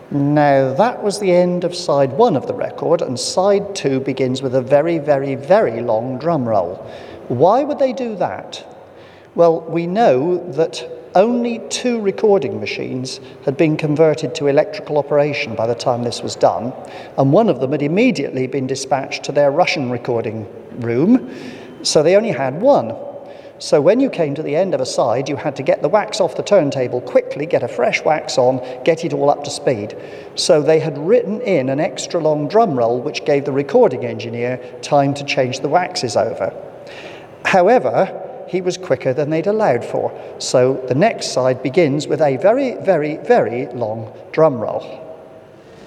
Now, that was the end of side 1 of the record, and side 2 begins with a very, very, very long drum roll. Why would they do that? Well, we know that only 2 recording machines had been converted to electrical operation by the time this was done, and one of them had immediately been dispatched to their Russian recording room, so they only had one. So when you came to the end of a side, you had to get the wax off the turntable quickly, get a fresh wax on, get it all up to speed. So they had written in an extra long drum roll, which gave the recording engineer time to change the waxes over. However, he was quicker than they'd allowed for. So the next side begins with a very, very, very long drum roll.